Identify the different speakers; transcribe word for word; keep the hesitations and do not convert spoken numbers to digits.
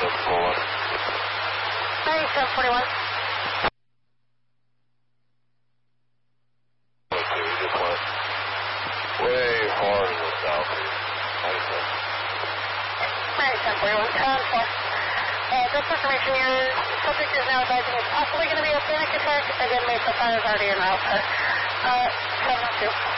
Speaker 1: ninety-seven forty-one.
Speaker 2: Way far to the southeast.
Speaker 1: ninety-seven forty-one, ten four. Uh, just information here, subject is now advising it's possibly going to be a panic attack, again, made the fire is already in route. Uh, seven two.